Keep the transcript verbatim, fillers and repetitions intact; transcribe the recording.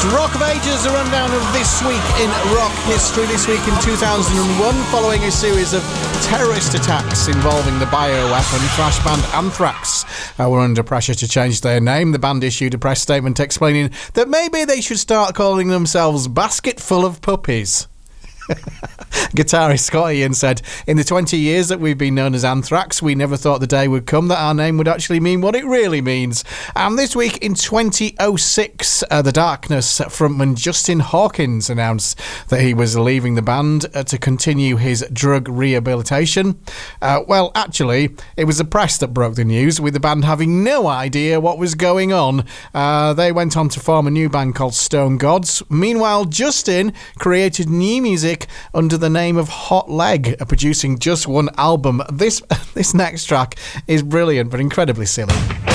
It's Rock of Ages, a rundown of this week in rock history. This week in two thousand one, following a series of terrorist attacks involving the bioweapon thrash band Anthrax uh, were under pressure to change their name. The band issued a press statement explaining that maybe they should start calling themselves Basket Full of Puppies. Guitarist Scott Ian said, "In the twenty years that we've been known as Anthrax, we never thought the day would come that our name would actually mean what it really means." And this week in twenty oh six, uh, The Darkness frontman Justin Hawkins announced that he was leaving the band uh, to continue his drug rehabilitation. Uh, well, actually, it was the press that broke the news, with the band having no idea what was going on. Uh, they went on to form a new band called Stone Gods. Meanwhile, Justin created new music under the name of Hot Leg, producing just one album. This this next track is brilliant but incredibly silly.